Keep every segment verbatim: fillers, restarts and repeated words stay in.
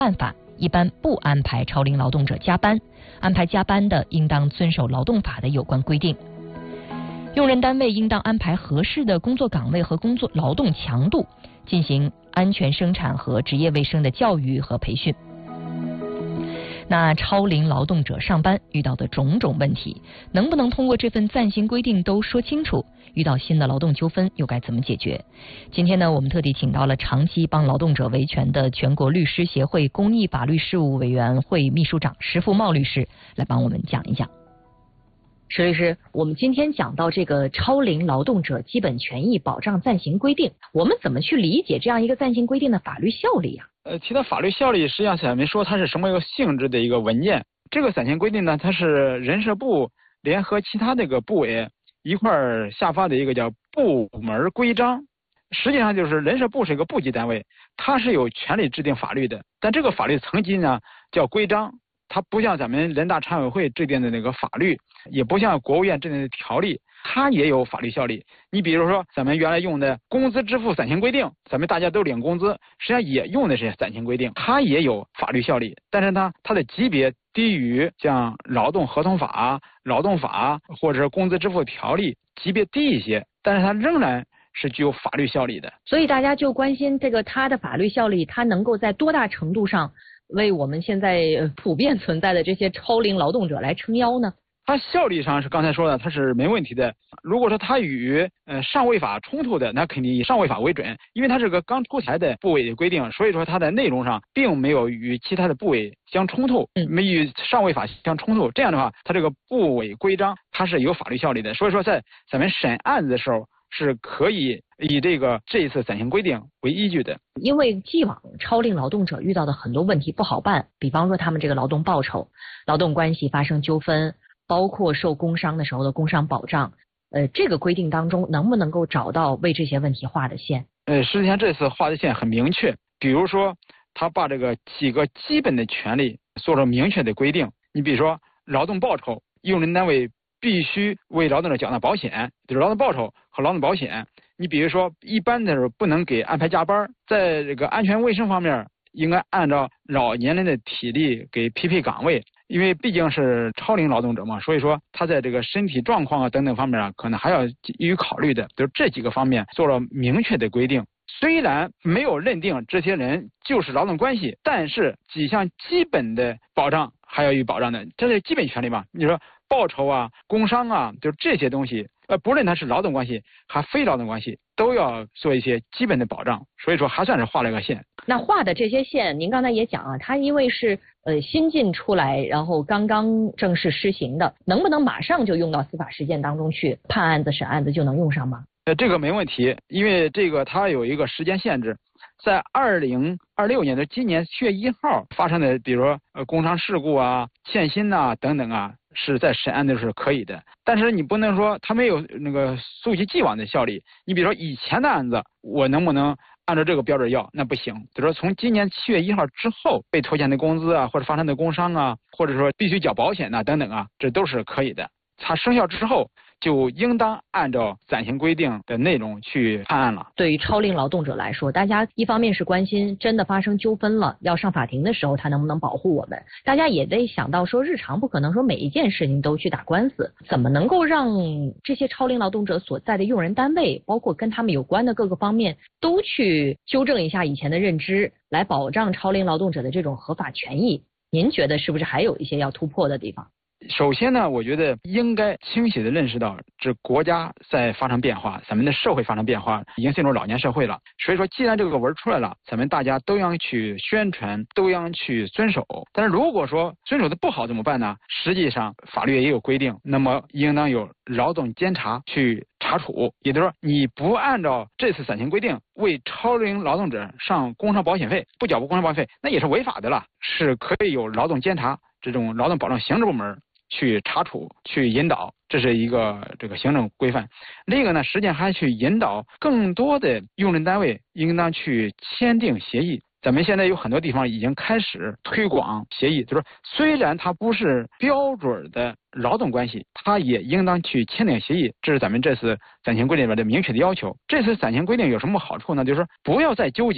办法一般不安排超龄劳动者加班，安排加班的应当遵守劳动法的有关规定。用人单位应当安排合适的工作岗位和工作劳动强度，进行安全生产和职业卫生的教育和培训。那超龄劳动者上班遇到的种种问题，能不能通过这份暂行规定都说清楚？遇到新的劳动纠纷又该怎么解决？今天呢，我们特地请到了长期帮劳动者维权的全国律师协会公益法律事务委员会秘书长石富茂律师来帮我们讲一讲。石律师，我们今天讲到这个超龄劳动者基本权益保障暂行规定，我们怎么去理解这样一个暂行规定的法律效力啊？ 呃，提到法律效力，实际上咱们说它是什么一个性质的一个文件。这个暂行规定呢，它是人社部联合其他这个部委一块儿下发的一个叫部门规章。实际上就是人社部是一个部级单位，它是有权利制定法律的，但这个法律层级呢叫规章。它不像咱们人大常委会制定的那个法律，也不像国务院制定的条例，它也有法律效力。你比如说咱们原来用的工资支付暂行规定，咱们大家都领工资，实际上也用的是暂行规定，它也有法律效力，但是呢它的级别低于像劳动合同法、劳动法或者是工资支付条例，级别低一些，但是它仍然是具有法律效力的。 所以大家就关心这个它的法律效力，它能够在多大程度上为我们现在普遍存在的这些超龄劳动者来撑腰呢？ 它效力上是刚才说的，它是没问题的。如果说它与呃上位法冲突的，那肯定以上位法为准，因为它是个刚出台的部委的规定，所以说它在内容上并没有与其他的部委相冲突，没与上位法相冲突。这样的话，它这个部委规章它是有法律效力的。所以说，在咱们审案子的时候，是可以以这个这一次暂行规定为依据的。 因为既往超龄劳动者遇到的很多问题不好办，比方说他们这个劳动报酬、劳动关系发生纠纷，包括受工伤的时候的工伤保障，呃，这个规定当中能不能够找到为这些问题画的线？ 呃，实际上这次画的线很明确，比如说他把这个几个基本的权利做了明确的规定。你比如说劳动报酬，用人单位必须为劳动者缴纳保险，就是劳动报酬和劳动保险。你比如说一般的时候不能给安排加班，在这个安全卫生方面应该按照老年人的体力给匹配岗位，因为毕竟是超龄劳动者嘛，所以说他在这个身体状况啊等等方面啊，可能还要予以考虑的，就是这几个方面做了明确的规定。虽然没有认定这些人就是劳动关系，但是几项基本的保障还要予以保障的，这是基本权利嘛。你说报酬啊、工伤啊，就这些东西，呃，不论它是劳动关系还非劳动关系，都要做一些基本的保障。所以说还算是画了个线。 那画的这些线，您刚才也讲啊，它因为是呃新进出来，然后刚刚正式施行的，能不能马上就用到司法实践当中去，判案子、审案子就能用上吗？ 呃，这个没问题，因为这个它有一个时间限制，在二零二六年的今年七月一号发生的，比如说呃工伤事故啊、欠薪呐、等等啊，是在审案的时候是可以的。但是你不能说它没有那个溯及既往的效力。你比如说以前的案子，我能不能按照这个标准要？那不行。比如说从今年七月一号之后被拖欠的工资啊，或者发生的工伤啊，或者说必须缴保险呐、啊、等等啊，这都是可以的。它生效之后，就应当按照暂行规定的内容去判案了。 对于超龄劳动者来说，大家一方面是关心真的发生纠纷了要上法庭的时候他能不能保护我们，大家也得想到说日常不可能说每一件事情都去打官司，怎么能够让这些超龄劳动者所在的用人单位，包括跟他们有关的各个方面都去纠正一下以前的认知，来保障超龄劳动者的这种合法权益。您觉得是不是还有一些要突破的地方？ 首先呢，我觉得应该清晰地认识到，这国家在发生变化，咱们的社会发生变化，已经进入老年社会了。所以说，既然这个文出来了，咱们大家都要去宣传，都要去遵守。但是如果说遵守的不好怎么办呢？实际上法律也有规定，那么应当有劳动监察去查处。也就是说，你不按照这次暂行规定为超龄劳动者上工伤保险费，不缴付工伤保险费，那也是违法的了，是可以有劳动监察这种劳动保障行政部门去查处、去引导，这是一个这个行政规范。另一个呢，实际上还去引导更多的用人单位应当去签订协议。咱们现在有很多地方已经开始推广协议，就是说虽然它不是标准的劳动关系，它也应当去签订协议，这是咱们这次暂行规定里面的明确的要求。这次暂行规定有什么好处呢？就是说不要再纠结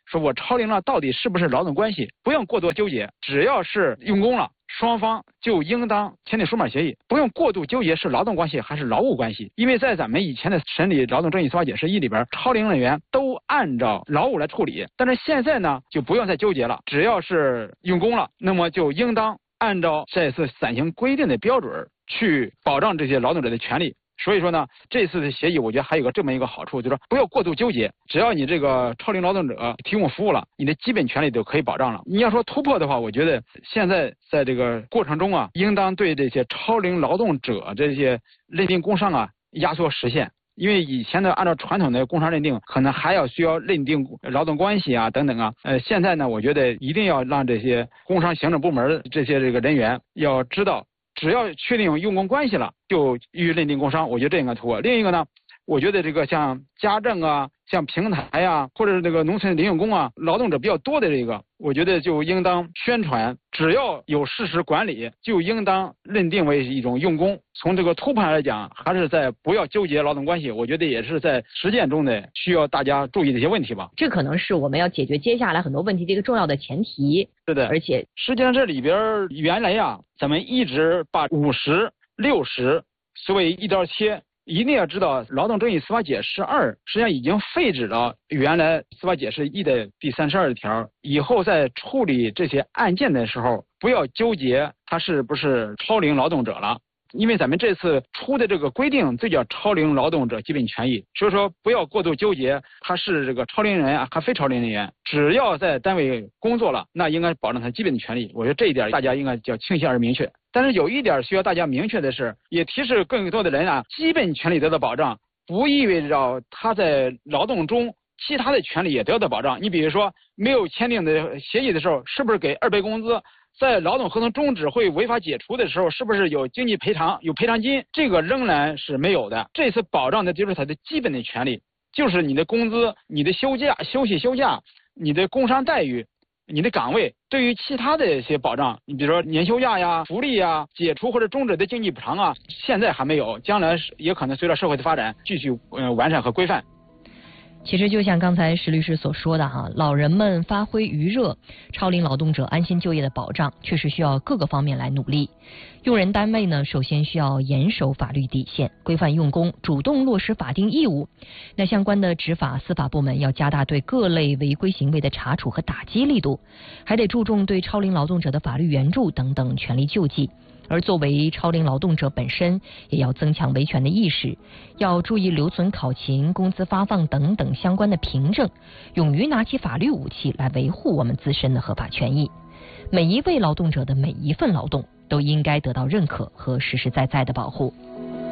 说我超龄了到底是不是劳动关系，不用过多纠结，只要是用工了，双方就应当签订书面协议，不用过度纠结是劳动关系还是劳务关系。因为在咱们以前的审理劳动争议司法解释一里边，超龄人员都按照劳务来处理，但是现在呢就不用再纠结了，只要是用工了，那么就应当按照这次暂行规定的标准去保障这些劳动者的权利。所以说呢，这次的协议我觉得还有个这么一个好处，就是说不要过度纠结，只要你这个超龄劳动者提供服务了，你的基本权利都可以保障了。你要说突破的话，我觉得现在在这个过程中啊，应当对这些超龄劳动者这些认定工伤啊压缩实现。因为以前的按照传统的工伤认定，可能还要需要认定劳动关系啊等等啊。呃，现在呢，我觉得一定要让这些工伤行政部门这些这个人员要知道，只要确定用工关系了，就予以认定工伤。我觉得这应该突破。另一个呢，我觉得这个像家政啊、像平台啊，或者是这个农村零用工啊，劳动者比较多的这个，我觉得就应当宣传，只要有事实管理，就应当认定为一种用工。从这个突破来讲，还是在不要纠结劳动关系，我觉得也是在实践中的需要大家注意的一些问题吧。 这可能是我们要解决接下来很多问题的一个重要的前提。 是的， 而且实际上这里边原来呀，咱们一直把五十、六十所谓一刀切。一定要知道，劳动争议司法解释二实际上已经废止了原来司法解释一的第三十二条。以后在处理这些案件的时候，不要纠结他是不是超龄劳动者了，因为咱们这次出的这个规定就叫超龄劳动者基本权益，所以说不要过度纠结他是这个超龄人员还非超龄人员，只要在单位工作了，那应该保障他基本的权利。我觉得这一点大家应该叫清晰而明确。但是有一点需要大家明确的是，也提示更多的人啊，基本权利得到保障，不意味着他在劳动中其他的权利也得到保障。你比如说，没有签订的协议的时候，是不是给二倍工资？在劳动合同终止会违法解除的时候，是不是有经济赔偿、有赔偿金？这个仍然是没有的。这次保障的就是他的基本的权利，就是你的工资、你的休假、休息休假、你的工伤待遇、你的岗位。对于其他的一些保障，你比如说年休假呀、福利呀、解除或者终止的经济补偿啊，现在还没有，将来也可能随着社会的发展继续呃完善和规范。 其实就像刚才石律师所说的哈，老人们发挥余热，超龄劳动者安心就业的保障，确实需要各个方面来努力。用人单位呢，首先需要严守法律底线，规范用工，主动落实法定义务。那相关的执法司法部门要加大对各类违规行为的查处和打击力度，还得注重对超龄劳动者的法律援助等等权利救济。而作为超龄劳动者本身，也要增强维权的意识，要注意留存考勤、工资发放等等相关的凭证，勇于拿起法律武器来维护我们自身的合法权益。每一位劳动者的每一份劳动都应该得到认可和实实在在的保护。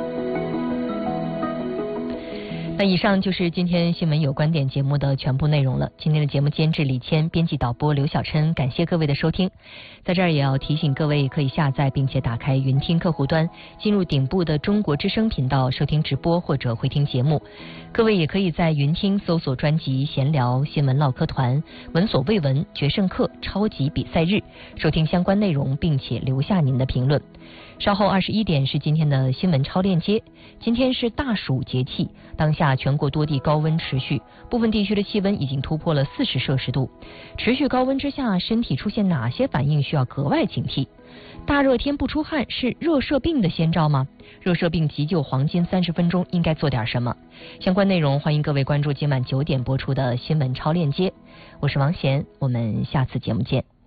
那以上就是今天新闻有观点节目的全部内容了。今天的节目监制李谦，编辑导播刘小琛，感谢各位的收听。在这儿也要提醒各位，可以下载并且打开云听客户端，进入顶部的中国之声频道收听直播或者回听节目。各位也可以在云听搜索专辑闲聊、新闻唠嗑团、闻所未闻、决胜客、超级比赛日，收听相关内容并且留下您的评论。稍后二十一点是今天的新闻超链接。今天是大暑节气，当下全国多地高温持续，部分地区的气温已经突破了四十摄氏度。持续高温之下，身体出现哪些反应需要格外警惕？大热天不出汗是热射病的先兆吗？热射病急救黄金三十分钟应该做点什么？相关内容欢迎各位关注今晚九点播出的新闻超链接。我是王贤，我们下次节目见。